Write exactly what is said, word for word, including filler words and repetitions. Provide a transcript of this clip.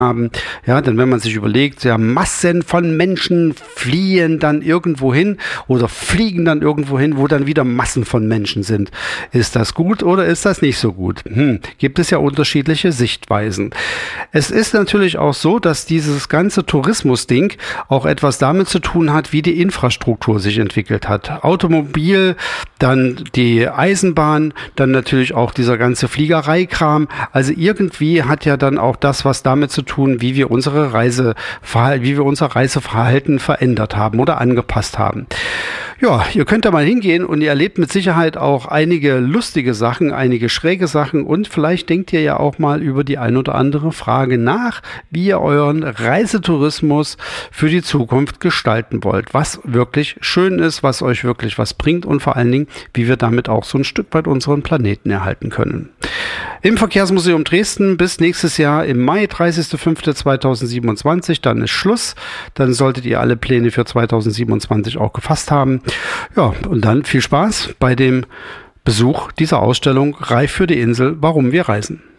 haben. Ja, denn wenn man sich überlegt, ja, Massen von Menschen fliehen dann irgendwo hin oder fliegen dann irgendwo hin, wo dann wieder Massen von Menschen sind. Ist das gut oder ist das nicht so gut? Hm, gibt es ja unterschiedliche Sichtweisen. Es ist natürlich auch so, dass dieses ganze Tourismus-Ding auch etwas damit zu tun hat, wie die Infrastruktur sich entwickelt hat. Automobil, dann die Eisenbahn, dann natürlich auch dieser ganze Fliegereikram. Also irgendwie hat ja dann auch das, was damit zu tun, wie wir unsere Reiseverhalten, wie wir unser Reiseverhalten verändert haben oder angepasst haben. Ja, ihr könnt da mal hingehen und ihr erlebt mit Sicherheit auch einige lustige Sachen, einige schräge Sachen und vielleicht denkt ihr ja auch mal über die ein oder andere Frage nach, wie ihr euren Reisetourismus für die Zukunft gestalten wollt. Was wirklich schön ist, was euch wirklich was bringt und vor allen Dingen, wie wir damit auch so ein Stück weit unseren Planeten erhalten können. Im Verkehrsmuseum Dresden bis nächstes Jahr im Mai, dreißigster fünfter zweitausendsiebenundzwanzig, dann ist Schluss. Dann solltet ihr alle Pläne für zweitausendsiebenundzwanzig auch gefasst haben. Ja, und dann viel Spaß bei dem Besuch dieser Ausstellung Reif für die Insel, warum wir reisen.